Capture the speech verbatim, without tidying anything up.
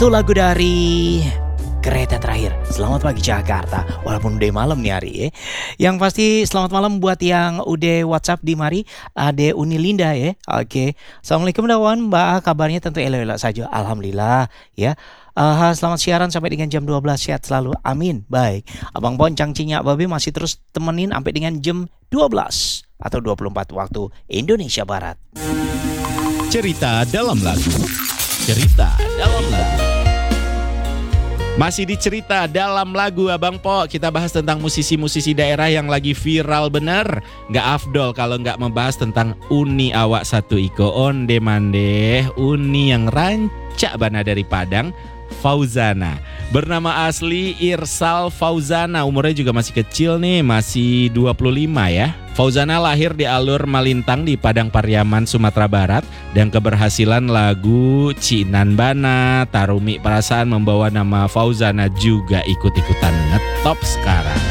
Satu lagu dari Kereta Terakhir. Selamat pagi Jakarta. Walaupun udah malam nih hari ya. Yang pasti selamat malam buat yang udah WhatsApp di mari. Ade Unilinda ya. Oke. Assalamualaikum dawan Mbak. Kabarnya tentu elok-elok saja. Alhamdulillah ya. Uh, selamat siaran sampai dengan jam dua belas. Sehat selalu. Amin. Baik. Abang Boncang Cinyak Babe masih terus temenin sampai dengan jam dua belas atau dua puluh empat waktu Indonesia Barat. Cerita dalam lagu. Cerita dalam lagu. Masih di cerita dalam lagu Abang Po, kita bahas tentang musisi-musisi daerah yang lagi viral bener. Nggak afdol kalau nggak membahas tentang Uni awak satu iko onde mande. Uni yang rancak bana dari Padang, Fauzana. Bernama asli Irsal Fauzana, umurnya juga masih kecil nih, masih dua puluh lima ya. Fauzana lahir di Alur Malintang di Padang Pariaman, Sumatera Barat, dan keberhasilan lagu Cinan Bana, Tarumi Perasaan membawa nama Fauzana juga ikut-ikutan ngetop sekarang.